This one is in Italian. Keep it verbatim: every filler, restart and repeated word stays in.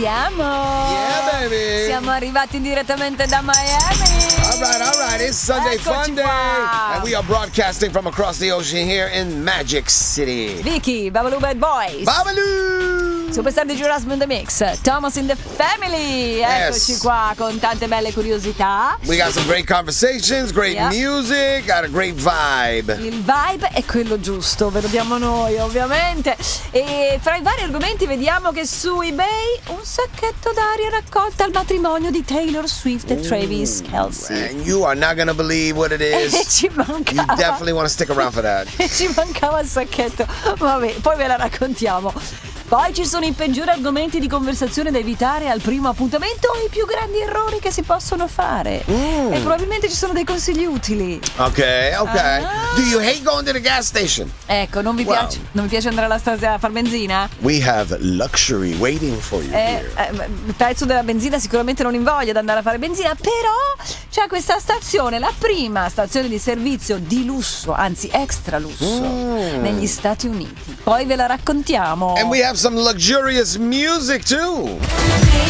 siamo. Yeah, baby. Siamo arrivati direttamente da Miami. All right, all right. It's Sunday Eccoci Fun Day. qua. And we are broadcasting from across the ocean here in Magic City. Vicky, Babaloo Bad Boys. Babaloo! Superstar di Jurassic in the Mix, Thomas in the Family. Eccoci Yes. qua con tante belle curiosità. We got some great conversations, great Yeah. music, got a great vibe. Il vibe è quello giusto, ve lo diamo noi ovviamente. E fra i vari argomenti vediamo che su eBay un sacchetto d'aria raccolta al matrimonio di Taylor Swift e Travis Kelce. And you are not gonna believe what it E is. ci You mancava. definitely want to stick around for that. E ci mancava il sacchetto. Vabbè, poi ve la raccontiamo. Poi ci sono i peggiori argomenti di conversazione da evitare al primo appuntamento e i più grandi errori che si possono fare. Mm. E probabilmente ci sono dei consigli utili. Okay, okay. Ah. Do you hate going to the gas station? Ecco, non vi Wow. piace? Non vi piace andare alla stazione a far benzina? We have luxury waiting for you Eh, here. eh, il prezzo della benzina sicuramente non invoglia ad andare a fare benzina, però c'è questa stazione, la prima stazione di servizio di lusso, anzi extra lusso, Mm. negli Stati Uniti. Poi ve la raccontiamo. And we have some luxurious music too.